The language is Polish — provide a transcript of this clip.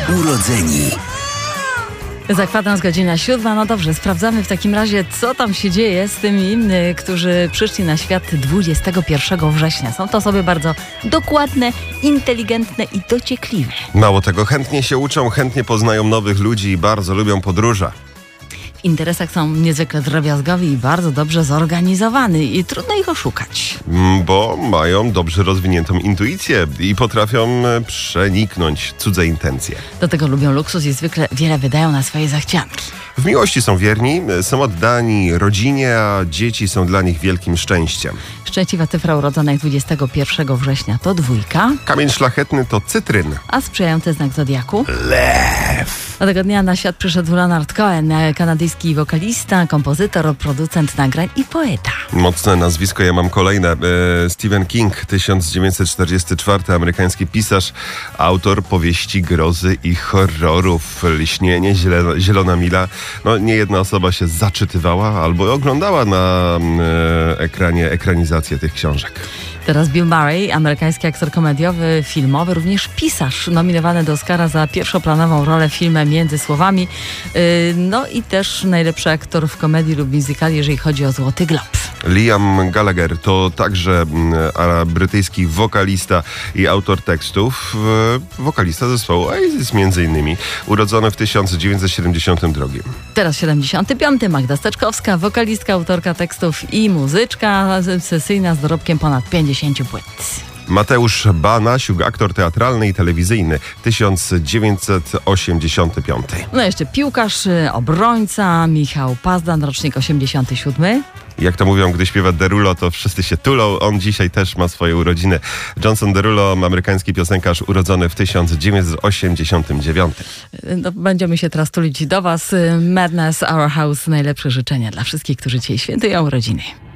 Urodzeni. Za kwadrans godzina 7. No dobrze, sprawdzamy w takim razie, co tam się dzieje z tymi, którzy przyszli na świat 21 września. Są to osoby bardzo dokładne, inteligentne i dociekliwe. Mało tego, chętnie się uczą, chętnie poznają nowych ludzi i bardzo lubią podróże. W interesach są niezwykle drobiazgowi i bardzo dobrze zorganizowani i trudno ich oszukać. Bo mają dobrze rozwiniętą intuicję i potrafią przeniknąć cudze intencje. Do tego lubią luksus i zwykle wiele wydają na swoje zachcianki. W miłości są wierni, są oddani rodzinie, a dzieci są dla nich wielkim szczęściem. Szczęśliwa cyfra urodzonych 21 września to 2. Kamień szlachetny to cytryn. A sprzyjający znak zodiaku? Lew. Do tego dnia na świat przyszedł Leonard Cohen, kanadyjski wokalista, kompozytor, producent nagrań i poeta. Mocne nazwisko, ja mam kolejne. Stephen King, 1944, amerykański pisarz, autor powieści grozy i horrorów. Lśnienie, Zielona mila. No, nie jedna osoba się zaczytywała albo oglądała na ekranie ekranizację tych książek. Teraz Bill Murray, amerykański aktor komediowy, filmowy, również pisarz, nominowany do Oscara za pierwszoplanową rolę w filmie Między słowami. No i też najlepszy aktor w komedii lub musicali, jeżeli chodzi o Złoty Glob. Liam Gallagher to także brytyjski wokalista i autor tekstów, wokalista zespołu Oasis między innymi, urodzony w 1972. Teraz 75. Magda Steczkowska, wokalistka, autorka tekstów i muzyczka sesyjna z dorobkiem ponad 50 płyt. Mateusz Banasiuk, aktor teatralny i telewizyjny, 1985. No jeszcze piłkarz, obrońca, Michał Pazdan, rocznik 87. Jak to mówią, gdy śpiewa Derulo, to wszyscy się tulą. On dzisiaj też ma swoje urodziny. Johnson Derulo, amerykański piosenkarz, urodzony w 1989. No, będziemy się teraz tulić do Was. Madness, Our House, najlepsze życzenia dla wszystkich, którzy dzisiaj świętują urodziny.